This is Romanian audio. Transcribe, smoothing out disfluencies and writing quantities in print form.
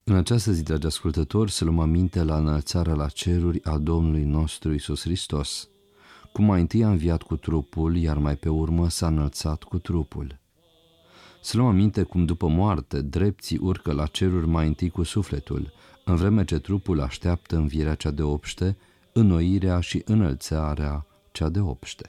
În această zi, dragi ascultători, să luăm aminte la înălțarea la ceruri a Domnului nostru Iisus Hristos, cum mai întâi a înviat cu trupul, iar mai pe urmă s-a înălțat cu trupul. Să luăm aminte cum după moarte drepții urcă la ceruri mai întâi cu sufletul, în vreme ce trupul așteaptă învierea cea de obște, înnoirea și înălțarea cea de obște.